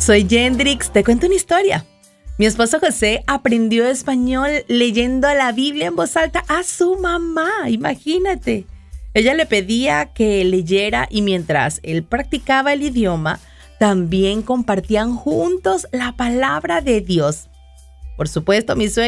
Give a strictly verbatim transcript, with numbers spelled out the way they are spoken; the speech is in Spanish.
Soy Yendrix, te cuento una historia. Mi esposo José aprendió español leyendo la Biblia en voz alta a su mamá, imagínate. Ella le pedía que leyera y mientras él practicaba el idioma, también compartían juntos la palabra de Dios. Por supuesto, mi sueño